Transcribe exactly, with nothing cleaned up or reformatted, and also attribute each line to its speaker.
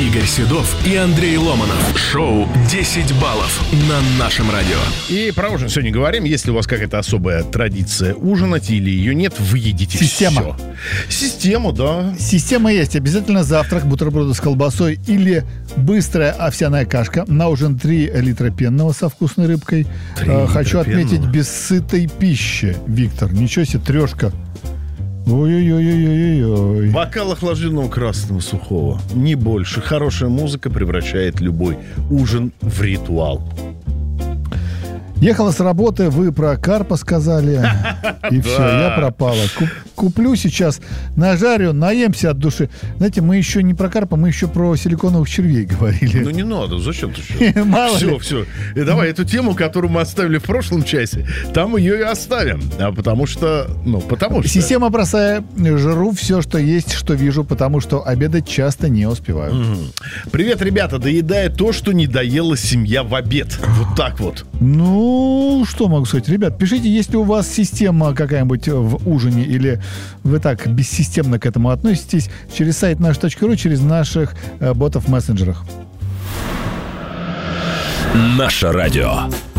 Speaker 1: Игорь Седов и Андрей Ломанов. Шоу десять баллов на нашем радио.
Speaker 2: И про ужин сегодня говорим. Если у вас какая-то особая традиция ужинать или ее нет, вы едите
Speaker 3: Система.
Speaker 2: все. Систему, да.
Speaker 3: Система есть. Обязательно завтрак, бутерброды с колбасой или быстрая овсяная кашка. На ужин три литра пенного со вкусной рыбкой.
Speaker 2: Три
Speaker 3: Хочу
Speaker 2: литра
Speaker 3: отметить
Speaker 2: пенного.
Speaker 3: без сытой пищи, Виктор. Ничего себе, трешка. Ой-ой-ой-ой-ой-ой.
Speaker 2: Бокал охлажденного красного сухого. Не больше. Хорошая музыка превращает любой ужин в ритуал.
Speaker 3: Ехала с работы, вы про карпа сказали. И все, я пропала. Куп- Куплю сейчас, нажарю, наемся от души. Знаете, мы еще не про карпа, мы еще про силиконовых червей говорили.
Speaker 2: Ну не надо, зачем ты что?
Speaker 3: Мало
Speaker 2: Все,
Speaker 3: ли.
Speaker 2: все. И давай эту тему, которую мы оставили в прошлом часе, там ее и оставим. А потому что, ну, потому что...
Speaker 3: Система простая. Жру все, что есть, что вижу, потому что обедать часто не успеваю.
Speaker 2: Мгм. Привет, ребята, доедая то, что не доела семья в обед. Вот так вот.
Speaker 3: Ну, что могу сказать? Ребят, пишите, если у вас система какая-нибудь в ужине, или вы так бессистемно к этому относитесь, через сайт наш точка ру, через наших э, ботов в мессенджерах.
Speaker 1: Наше радио.